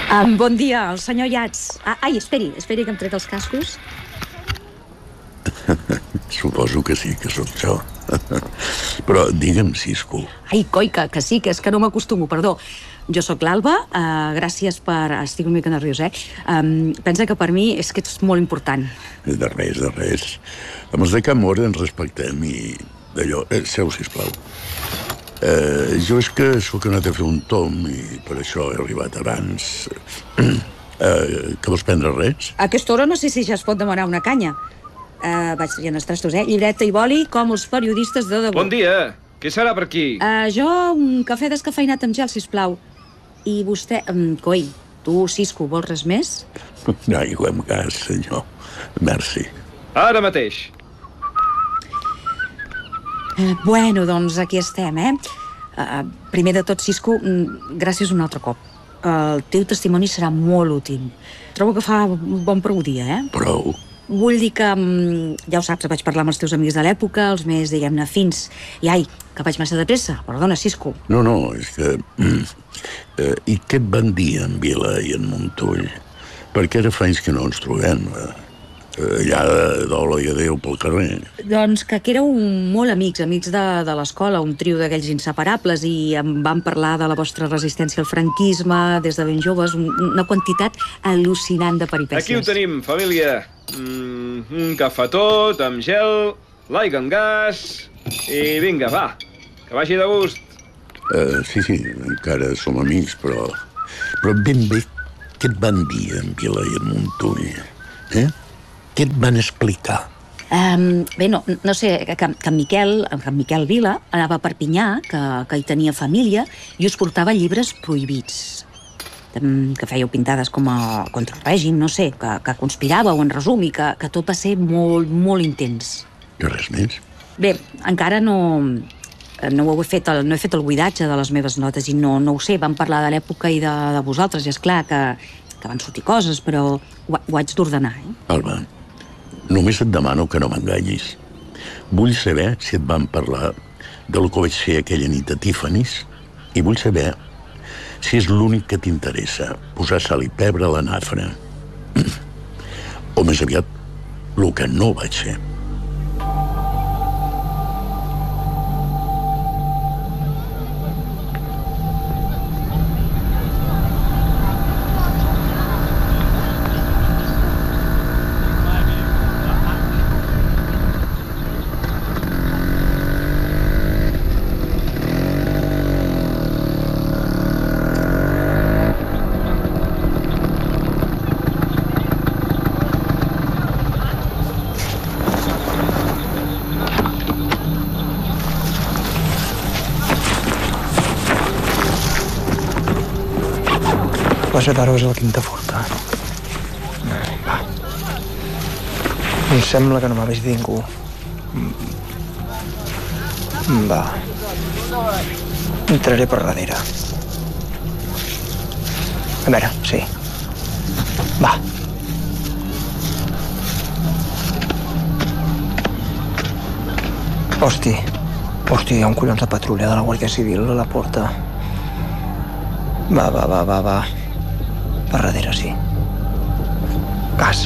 Bon dia, el senyor Yats. Ai, esperi que em trec els cascos. Suposo que sí, que sóc jo. Però digue'm, Cisco. Ai, coi, que sí, que és que no m'acostumo, perdó. Jo sóc l'Alba, gràcies per... Estic una mica nerviós, Pensa que per mi és que ets molt important. De res. Amb els de Can Mora ens respectem i d'allò... Seu, sisplau. Jo és que sóc anat a fer un tom i per això he arribat abans. Que vols prendre res? A aquesta hora no sé si ja es pot demanar una canya. Vaig triant els trastos, Llibreta i boli, com els periodistes de debò. Bon dia. Què serà per aquí? Jo, un cafè descafeinat amb gel, sisplau. I vostè... Coi, tu, Cisco, vols res més? Aigua amb gas, senyor. Merci. Ara mateix. Bueno, doncs aquí estem, Primer de tot, Cisco, gràcies un altre cop. El teu testimoni serà molt útil. Trobo que fa bon prou dia, Prou? Vull dir que, ja ho saps, vaig parlar amb els teus amics de l'època, els més, diguem-ne, fins. I ai, que vaig massa de pressa. Perdona, Cisco. No, és que... I què et van dir en Vila i en Montull? Perquè ara fa anys que no ens trobem. Allà d'hola i adéu pel carrer. Doncs que éreu molt amics de l'escola, un trio d'aquells inseparables, i em van parlar de la vostra resistència al franquisme des de ben joves, una quantitat al·lucinant de peripècies. Aquí ho tenim, família. Un cafetot amb gel, l'aigua amb gas... I vinga, va, que vagi de gust. Sí, encara som amics, però ben bé, què et van dir en Vila i en Montull? Què et van explicar? Bé, no sé, que en Miquel Vila anava a Perpinyà, que hi tenia família, i us portava llibres prohibits, que fèieu pintades com a contra el règim, no sé, que conspiràveu, en resum, i que tot va ser molt, molt intens. I res més? Bé, encara no he fet el buidatge de les meves notes i no ho sé, vam parlar de l'època i de vosaltres, i és clar que van sortir coses, però ho haig d'ordenar, Alba, només et demano que no m'enganyis. Vull saber si et van parlar del que vaig fer aquella nit a Tiffany's i vull saber si és l'únic que t'interessa, posar sal i pebre a la nafra. O més aviat, el que no vaig fer. Posa-t'ho a la quinta forta. Va. Em sembla que no m'ha vist ningú. Va. Entraré per darrere. A veure, sí. Va. Hosti, hi ha un collons de patrulla de la Guàrdia Civil a la porta. Va. Per darrere, sí. Gas.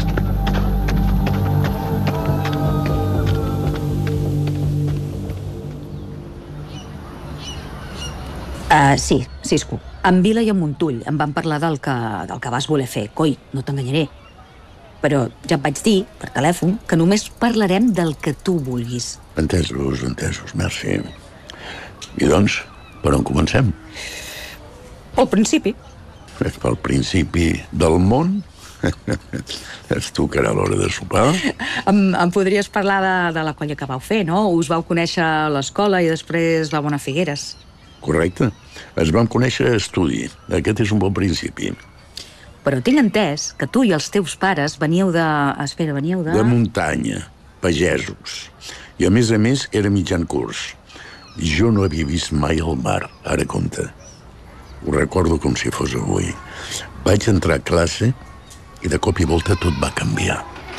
Sí, Cisco. En Vila i en Montull em van parlar del que vas voler fer. Coi, no t'enganyaré. Però ja et vaig dir, per telèfon, que només parlarem del que tu vulguis. Entesos, merci. I doncs, per on comencem? Pel principi. Pel principi del món? Es tocarà l'hora de sopar? Em podries parlar de la colla que vau fer, no? Us vau conèixer a l'escola i després vau anar a Figueres. Correcte. Ens vam conèixer a estudi. Aquest és un bon principi. Però tinc entès que tu i els teus pares veníeu de... Espera, veníeu de... De muntanya, pagesos. I a més, era mitjan curs. Jo no havia vist mai el mar, ara compte. Ho recordo com si fos avui. Vaig entrar a classe i de cop i volta tot va canviar.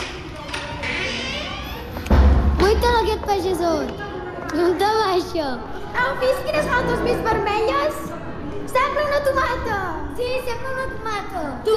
Guaita aquest pagesot! No te baixa! Heu vist quines faltes més vermelles? Sembla una tomata! Sí, Sí, sempre et mato. Tu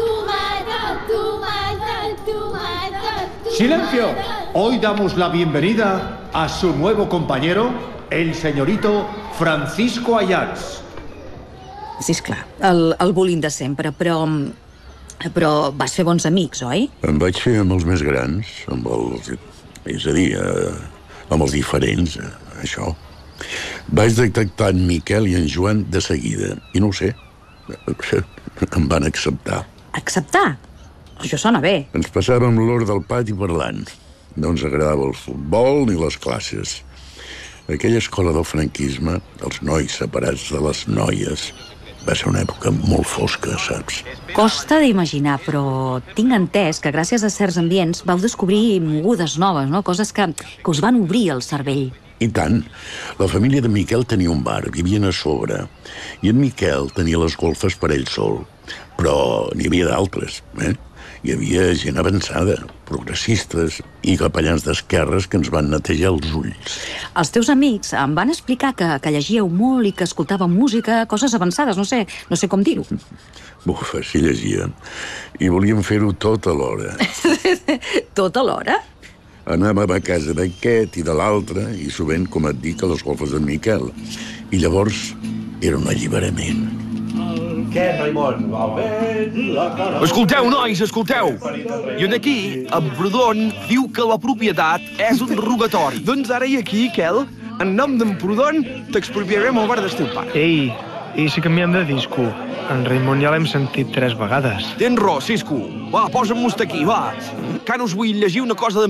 mata. ¡Silencio! Hoy damos la bienvenida a su nuevo compañero, el señorito Francisco Ayats. Sí, esclar, el bullying de sempre, però vas fer bons amics, oi? Em vaig fer amb els més grans, és a dir, amb els diferents, això. Vaig detectar en Miquel i en Joan de seguida, i no ho sé, em van acceptar. Acceptar? Això sona bé. Ens passàvem l'hora del pati parlant. No ens agradava el futbol ni les classes. Aquella escola del franquisme, els nois separats de les noies, va ser una època molt fosca, saps? Costa d'imaginar, però tinc entès que gràcies a certs ambients vau descobrir mogudes noves, no? Coses que us van obrir el cervell. I tant. La família de Miquel tenia un bar, vivien a sobre. I en Miquel tenia les golfes per ell sol. Però n'hi havia d'altres, Hi havia gent avançada, progressistes i capellans d'esquerres que ens van netejar els ulls. Els teus amics em van explicar que llegíeu molt i que escoltàveu música, coses avançades, no sé com dir-ho. Bufa, sí llegia. I volíem fer-ho tot alhora. Tot alhora? Anàvem a casa d'aquest i de l'altre, i sovint, com et dic, a les golfes d'en Miquel. I llavors era un alliberament. Què, Raimon? Escolteu, nois, escolteu. I aquí, en Proudhon diu que la propietat és un rogatori. Doncs ara i aquí, Kel, en nom d'en Proudhon, t'expropiarem el bar del teu pare. Ei, i si canviem de disco? En Raimon ja l'hem sentit 3 vegades. Tens raó, Cisco. Va, posa'm-nos aquí, va. Que no us vull llegir una cosa de